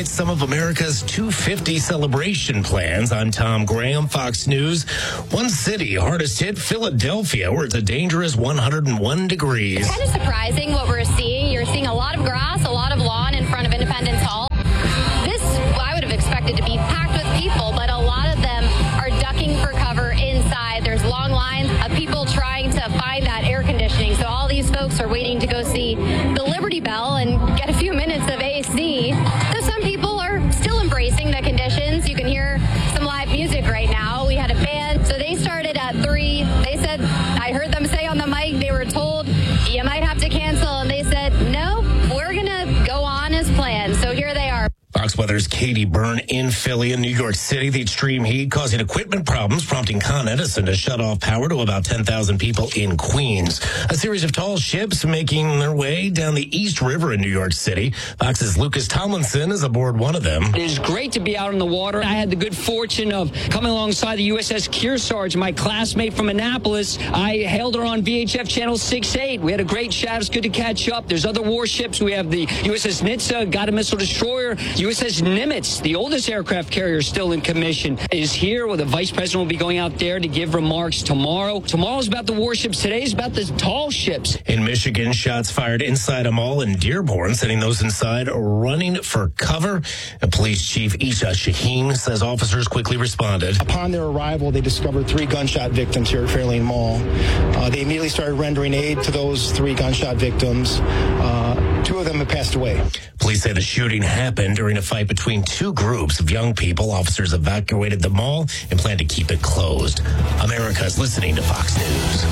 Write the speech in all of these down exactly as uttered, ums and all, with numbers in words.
celebrates some of America's two fifty celebration plans. I'm Tom Graham, Fox News. One city hardest hit, Philadelphia, where it's a dangerous one hundred one degrees. It's kind of surprising what we're seeing. You're seeing a lot of grass, a lot of lawn in front of Independence Hall. This, I would have expected to be packed with people, but a lot of them are ducking for cover inside. There's long lines of people trying to find that air conditioning. So all these folks are waiting to go see the Liberty Bell and get a few minutes of A C. So some people are still embracing the conditions. You can hear some live music right now. We had a band, so they started at three. They said, I heard them say on the mic, they were told, you might have to cancel. And they said, no, we're going to go on as planned. So here they are. Fox Weather's Katie Byrne in Philly and New York City. The extreme heat causing equipment problems, prompting Con Edison to shut off power to about ten thousand people in Queens. A series of tall ships making their way down the East River in New York City. Fox's Lucas Tomlinson is aboard one of them. It is great to be out on the water. I had the good fortune of coming alongside the U S S Kearsarge, my classmate from Annapolis. I hailed her on V H F Channel six eight. We had a great chat. It's good to catch up. There's other warships. We have the U S S Nitsa, got a missile destroyer. U S S Nimitz, the oldest aircraft carrier still in commission, is here. Well, the vice president will be going out there to give remarks tomorrow. Tomorrow's about the warships. Today's about the tall ships. In Michigan, shots fired inside a mall in Dearborn, sending those inside running for cover. And Police Chief Isha Shaheen says officers quickly responded. Upon their arrival, they discovered three gunshot victims here at Fairlane Mall. Uh, they immediately started rendering aid to those three gunshot victims. Uh, two of them have passed away. Police say the shooting happened during a fight between two groups of young people. Officers evacuated the mall and plan to keep it closed. America is listening to Fox News.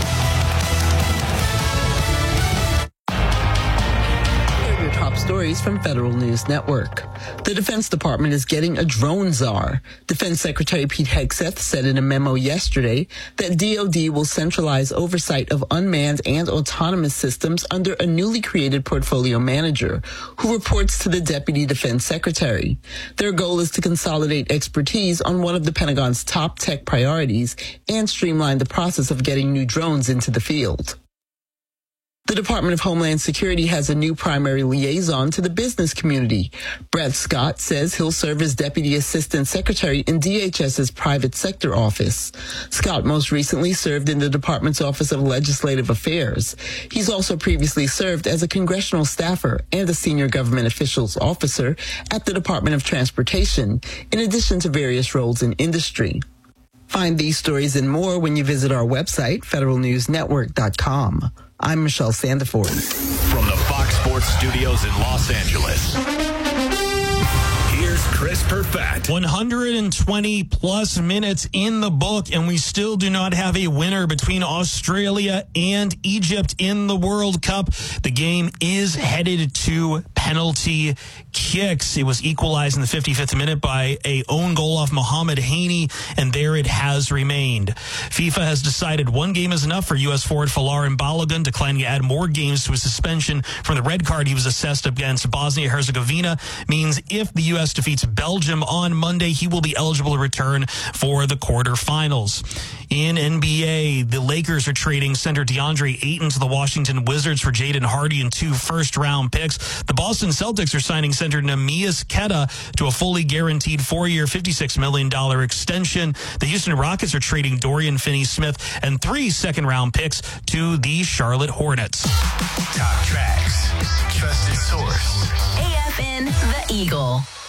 Top stories from Federal News Network. The Defense Department is getting a drone czar. Defense Secretary Pete Hegseth said in a memo yesterday that D O D will centralize oversight of unmanned and autonomous systems under a newly created portfolio manager who reports to the Deputy Defense Secretary. Their goal is to consolidate expertise on one of the Pentagon's top tech priorities and streamline the process of getting new drones into the field. The Department of Homeland Security has a new primary liaison to the business community. Brett Scott says he'll serve as Deputy Assistant Secretary in DHS's private sector office. Scott most recently served in the department's Office of Legislative Affairs. He's also previously served as a congressional staffer and a senior government officials officer at the Department of Transportation, in addition to various roles in industry. Find these stories and more when you visit our website, federal news network dot com. I'm Michelle Sandiford. From the Fox Sports Studios in Los Angeles, here's Chris Perfett. one hundred twenty plus minutes in the book, and we still do not have a winner between Australia and Egypt in the World Cup. The game is headed to penalty kicks. It was equalized in the fifty-fifth minute by a own goal off Mohamed Haney, and there it has remained. FIFA has decided one game is enough for U S forward Folarin Balogun, declining to add more games to his suspension from the red card he was assessed against Bosnia-Herzegovina. Means if the U S defeats Belgium on Monday, he will be eligible to return for the quarterfinals. In N B A, the Lakers are trading center DeAndre Ayton to the Washington Wizards for Jaden Hardy and two first-round picks. The Boston Celtics are signing center Neemias Queta to a fully guaranteed four-year, fifty-six million dollars extension. The Houston Rockets are trading Dorian Finney-Smith and three second-round picks to the Charlotte Hornets. Top tracks, trusted source. A F N The Eagle.